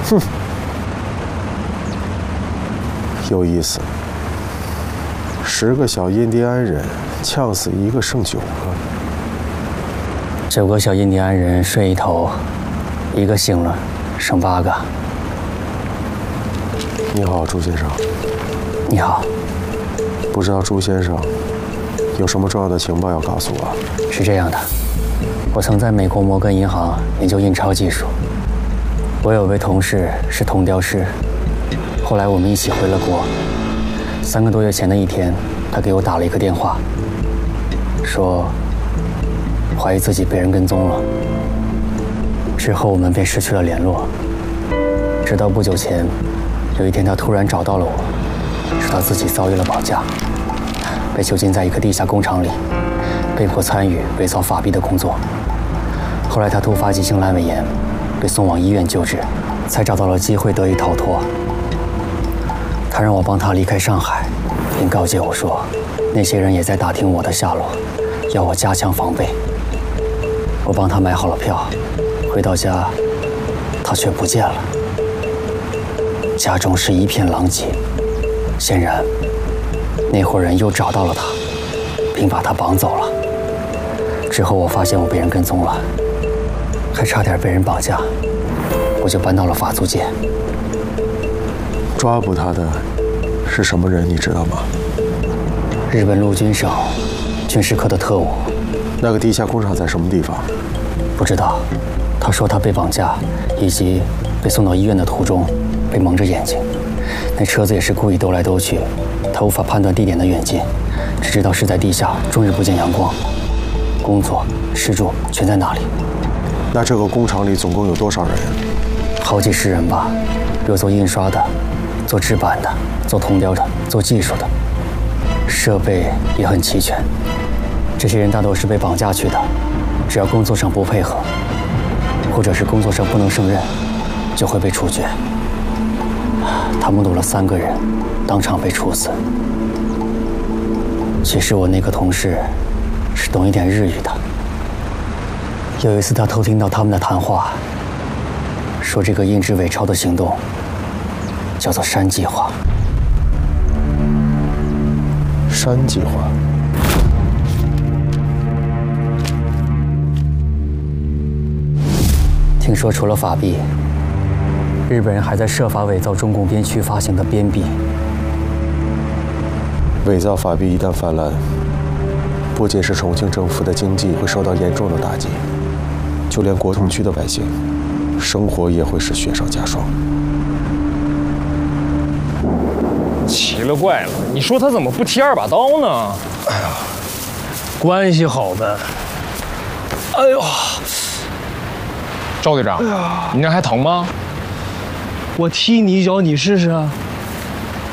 哼，有意思。10个小印第安人呛死一个，剩9个。 9个小印第安人睡一头，1个醒了，剩8个。 你好，朱先生。 你好。 不知道朱先生有什么重要的情报要告诉我？ 是这样的，我曾在美国摩根银行研究印钞技术。我有位同事是铜雕师，后来我们一起回了国。3个多月前的一天，他给我打了一个电话，说怀疑自己被人跟踪了。之后我们便失去了联络，直到不久前，有一天他突然找到了我，说他自己遭遇了绑架，被囚禁在一个地下工厂里，被迫参与伪造法币的工作。后来他突发急性阑尾炎，被送往医院救治，才找到了机会得以逃脱。他让我帮他离开上海，并告诫我说，那些人也在打听我的下落，要我加强防备。我帮他买好了票，回到家，他却不见了。家中是一片狼藉，显然，那伙人又找到了他，并把他绑走了。之后我发现我被人跟踪了，还差点被人绑架，我就搬到了法租界。 抓捕他的是什么人，你知道吗？ 日本陆军省军事科的特务。 那个地下工厂在什么地方？ 不知道。他说他被绑架，以及被送到医院的途中被蒙着眼睛。那车子也是故意兜来兜去，他无法判断地点的远近，只知道是在地下，终日不见阳光。工作、吃住全在那里。 那这个工厂里总共有多少人？ 好几10人吧，有做印刷的，做制版的，做铜雕的，做技术的，设备也很齐全。这些人大多是被绑架去的，只要工作上不配合，或者是工作上不能胜任，就会被处决。他目睹了3个人当场被处死。其实我那个同事是懂一点日语的。有一次他偷听到他们的谈话，说这个印制伪钞的行动叫做山计划。 山计划。 听说除了法币，日本人还在设法伪造中共边区发行的边币。 伪造法币一旦泛滥，不仅是重庆政府的经济会受到严重的打击，就连国统区的百姓生活也会是雪上加霜。 奇了怪了，你说他怎么不提2把刀呢？ 哎呀，关系好呗。哎呦， 赵队长，你那还疼吗？ 我踢你一脚，你试试啊。